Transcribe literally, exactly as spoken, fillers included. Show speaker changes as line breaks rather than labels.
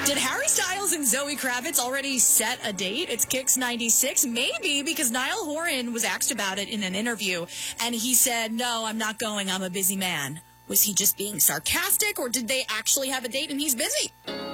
Did Harry Styles and Zoe Kravitz already set a date? It's Kicks ninety-six. Maybe, because Niall Horan was asked about it in an interview, and he said, no, I'm not going. I'm a busy man. Was he just being sarcastic, or did they actually have a date and he's busy?